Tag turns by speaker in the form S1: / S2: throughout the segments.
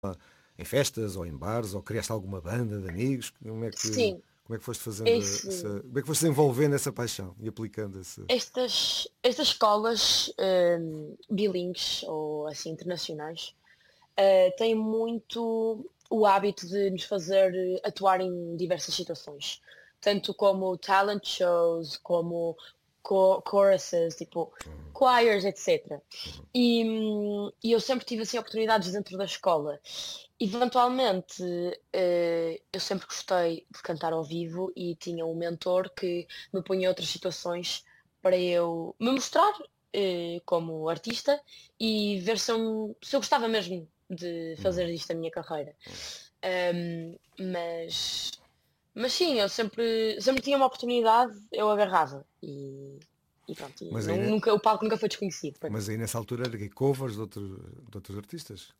S1: em festas ou em bares, ou criaste alguma banda de amigos?
S2: Sim,
S1: Como é que foste fazendo
S2: esse,
S1: como é que foste desenvolvendo essa paixão e aplicando esse.
S2: estas escolas bilíngues ou assim internacionais têm muito o hábito de nos fazer atuar em diversas situações, tanto como talent shows, como choruses, tipo
S1: Uhum,
S2: choirs, etc.
S1: uhum,
S2: E eu sempre tive assim oportunidades dentro da escola. Eventualmente, eu sempre gostei de cantar ao vivo e tinha um mentor que me punha em outras situações para eu me mostrar como artista e ver se eu gostava mesmo de fazer
S1: uhum,
S2: isto a minha carreira.
S1: uhum.
S2: Um, mas, mas sim, eu sempre tinha uma oportunidade, eu agarrava e pronto,
S1: Mas aí, ne-
S2: nunca, o palco nunca foi desconhecido para mim.
S1: mas aí nessa altura era que covers de outros artistas?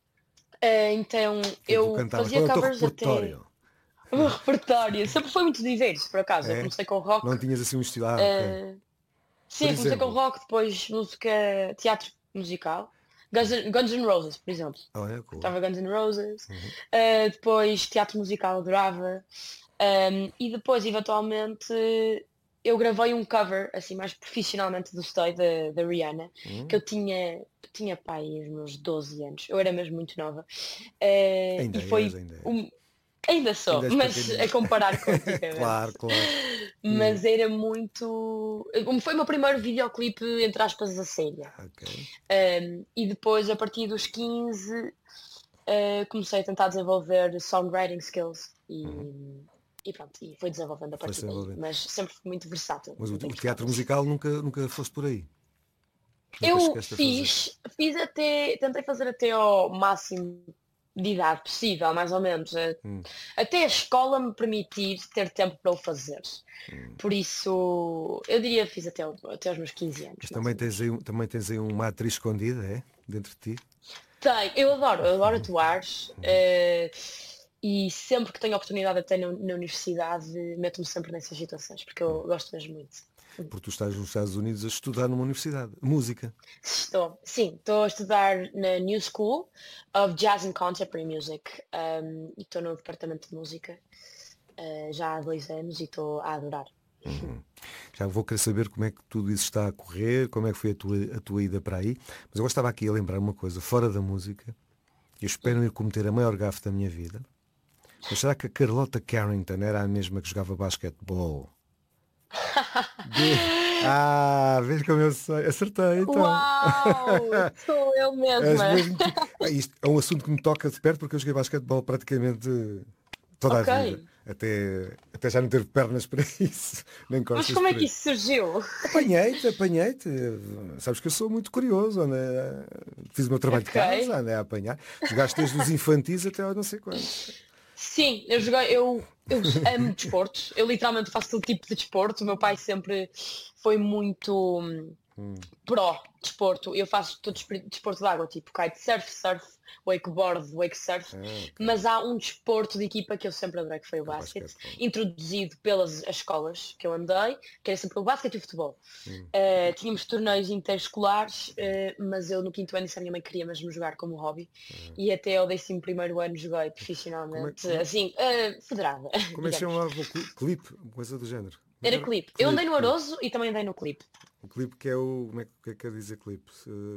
S2: Então
S1: O que é que tu
S2: eu
S1: cantavas?
S2: fazia
S1: Qual é o teu
S2: covers até
S1: repertório?
S2: o meu repertório, sempre foi muito diverso, por acaso. Eu
S1: É?
S2: comecei com rock,
S1: Não tinhas assim um estilo. Ah, ok.
S2: eh, sim,
S1: Por
S2: eu comecei com
S1: exemplo,
S2: rock, depois música, teatro musical, Guns N' Roses, por exemplo.
S1: olha, cool.
S2: Cantava Guns N' Roses,
S1: Uhum,
S2: depois teatro musical adorava, e depois, eventualmente, eu gravei um cover, assim, mais profissionalmente do Stay, da Rihanna, que
S1: uhum.
S2: eu tinha pai os meus 12 anos, eu era mesmo muito nova,
S1: Ainda
S2: e
S1: és,
S2: foi
S1: ainda és.
S2: um, ainda sou,
S1: Ainda és
S2: mas a
S1: pequenina.
S2: comparar com antigamente.
S1: Claro, claro. E,
S2: Mas era muito. Foi o meu primeiro videoclipe, entre aspas, a sério.
S1: ok.
S2: E depois, a partir dos 15, comecei a tentar desenvolver songwriting skills
S1: Uhum.
S2: e pronto, e foi desenvolvendo a
S1: Foi-se
S2: partir daí.
S1: envolvendo.
S2: Mas sempre fui muito versátil,
S1: Mas
S2: não
S1: o
S2: tenho
S1: teatro
S2: queixas.
S1: musical nunca foste por aí. Nunca
S2: Eu
S1: chegaste a fazer.
S2: fiz até, tentei fazer até ao máximo de idade possível, mais ou menos.
S1: Hum,
S2: Até a escola me permitir ter tempo para o fazer.
S1: hum.
S2: Por isso, eu diria que fiz até os meus 15 anos,
S1: Mas
S2: mais ou menos.
S1: também tens aí uma atriz escondida, é? Dentro de ti?
S2: Tenho, eu adoro atuar, eh, e sempre que tenho oportunidade até na universidade, meto-me sempre nessas situações, porque eu gosto mesmo muito.
S1: Porque tu estás nos Estados Unidos a estudar numa universidade. Música.
S2: Estou a estudar na New School of Jazz and Contemporary Music, e estou no departamento de música, já há 2 anos e estou a adorar.
S1: Uhum. Já vou querer saber como é que tudo isso está a correr, como é que foi a tua ida para aí. Mas eu estava aqui a lembrar uma coisa, fora da música, eu espero não ir cometer a maior gafe da minha vida. Mas será que a Carlota Carrington era a mesma que jogava basquetebol? De... Ah, vês como eu sei. Acertei então.
S2: Uau! Sou eu
S1: És
S2: mesma!
S1: mesmo tu. Isto é um assunto que me toca de perto porque eu joguei basquetebol praticamente toda a
S2: Ok,
S1: vida. Até já não ter pernas para isso, nem
S2: mas
S1: costas
S2: como é
S1: para
S2: que
S1: isso.
S2: isso surgiu?
S1: Apanhei-te. Sabes que eu sou muito curioso, né? Fiz o meu trabalho de
S2: Ok.
S1: casa, andei a apanhar. Jogaste desde os infantis até aos não sei quantos.
S2: Sim, eu amo desportos. Eu literalmente faço todo tipo de desporto. O meu pai sempre foi muito pró desporto. Eu faço todo desporto de água, tipo kitesurf, surf, wakeboard, wake surf.
S1: Ah, ok.
S2: Mas há um desporto de equipa que eu sempre adorei, que foi o
S1: É o
S2: basquete,
S1: basquetebol.
S2: introduzido pelas as escolas que eu andei, que era sempre o basquete e o futebol.
S1: Hum.
S2: Tínhamos torneios interescolares, mas eu no quinto ano disse à minma mãe que queria mesmo jogar como hobby. E até ao 11º ano joguei
S1: Como é,
S2: profissionalmente,
S1: como é,
S2: assim, federada,
S1: como é que se
S2: digamos.
S1: chamava o clipe? Uma coisa do género. Como é que
S2: Era
S1: era?
S2: clipe. Eu andei
S1: Clipe,
S2: no
S1: clipe.
S2: Aroso e também andei no clipe.
S1: O clipe que é o. Como é que quer dizer clipe?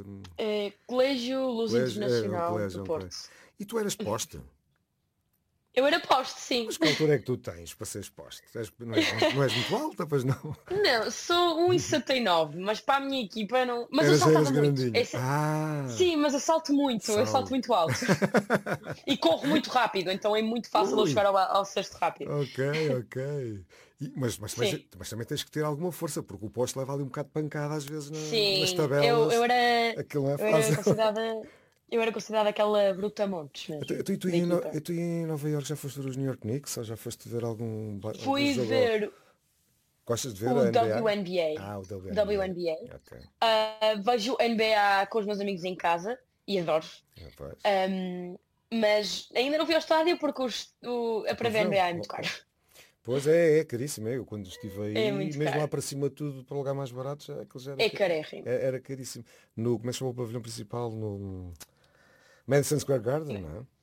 S2: Colégio Luz
S1: Colégio, é, o
S2: Internacional
S1: colégio,
S2: do
S1: é um colégio.
S2: Porto.
S1: E tu eras posta?
S2: Eu era poste, sim.
S1: Mas que altura é que tu tens para seres posta? Não és muito alta, pois não?
S2: Não, sou 1,69, mas para a minha equipa não. Mas eu
S1: Eras
S2: saltava muito.
S1: grandinha. Ah,
S2: Sim, mas eu salto
S1: salve.
S2: muito alto. E corro muito rápido, então é muito fácil eu
S1: Ui,
S2: chegar ao cesto rápido.
S1: ok, ok.
S2: Sim,
S1: Mas também tens que ter alguma força, porque o posto leva ali um bocado de pancada às vezes nas
S2: sim, eu
S1: tabelas.
S2: era,
S1: Aquilo não é
S2: eu era
S1: fácil.
S2: considerada, eu era considerada aquela bruta montes mesmo, da equipa.
S1: Tu em Nova York já foste ver os New York Knicks ou já foste ver algum
S2: Fui
S1: jogo?
S2: ver
S1: Gostas de ver
S2: o
S1: a NBA?
S2: WNBA.
S1: Ah, o
S2: WNBA.
S1: WNBA. Ok.
S2: Vejo NBA com os meus amigos em casa e adoro.
S1: Ah, pois.
S2: Mas ainda não fui ao estádio porque a
S1: O
S2: para ver a
S1: pavilhão.
S2: NBA é muito caro.
S1: Pois é caríssimo. Eu quando estive
S2: É
S1: aí,
S2: muito
S1: mesmo lá
S2: caro.
S1: para cima de tudo, para lugar mais barato, aquilo já
S2: É carérrimo.
S1: era caríssimo. Como é que se chama o pavilhão principal? No, Madison Square Garden, não é?